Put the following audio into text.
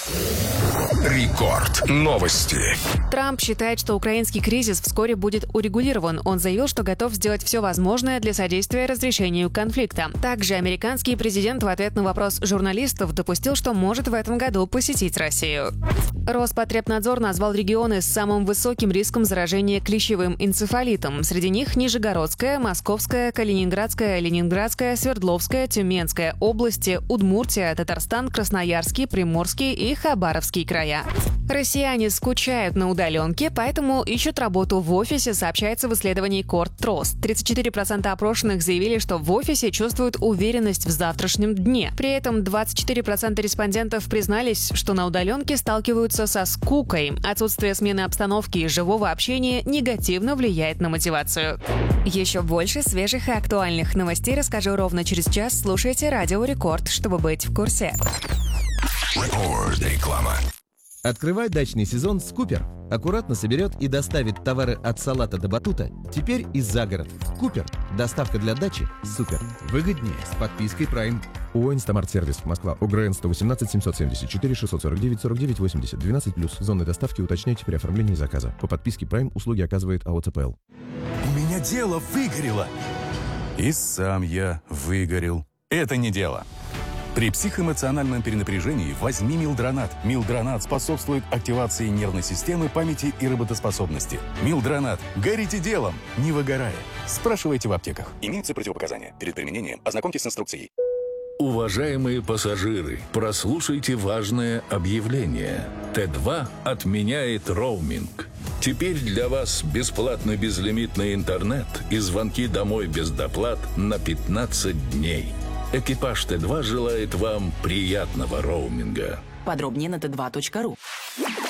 Рекорд. Новости. Трамп считает, что украинский кризис вскоре будет урегулирован. Он заявил, что готов сделать все возможное для содействия разрешению конфликта. Также американский президент в ответ на вопрос журналистов допустил, что может в этом году посетить Россию. Роспотребнадзор назвал регионы с самым высоким риском заражения клещевым энцефалитом. Среди них Нижегородская, Московская, Калининградская, Ленинградская, Свердловская, Тюменская области, Удмуртия, Татарстан, Красноярский, Приморский и Хабаровский края. Россияне скучают на удаленке, поэтому ищут работу в офисе, сообщается в исследовании Корд-Трост. 34% опрошенных заявили, что в офисе чувствуют уверенность в завтрашнем дне. При этом 24% респондентов признались, что на удаленке сталкиваются со скукой. Отсутствие смены обстановки и живого общения негативно влияет на мотивацию. Еще больше свежих и актуальных новостей расскажу ровно через час. Слушайте Радио Рекорд, чтобы быть в курсе. Реклама. Открывай дачный сезон с Купер. Аккуратно соберет и доставит товары от салата до батута. Теперь и за город. Купер. Доставка для дачи супер. Выгоднее с подпиской Prime. ООО «Инстамарт-сервис», Москва, ОГРН 118 774 649 49 80 12+. Зоны доставки уточняйте при оформлении заказа. По подписке Prime услуги оказывает АО «ЦПЛ». У меня дело выгорело. И сам я выгорел. Это не дело. При психоэмоциональном перенапряжении возьми Милдронат. Милдронат способствует активации нервной системы, памяти и работоспособности. Милдронат. Горите делом, не выгорая. Спрашивайте в аптеках. Имеются противопоказания. Перед применением ознакомьтесь с инструкцией. Уважаемые пассажиры, прослушайте важное объявление. Т2 отменяет роуминг. Теперь для вас бесплатный безлимитный интернет и звонки домой без доплат на 15 дней. Экипаж Т2 желает вам приятного роуминга. Подробнее на t2.ru.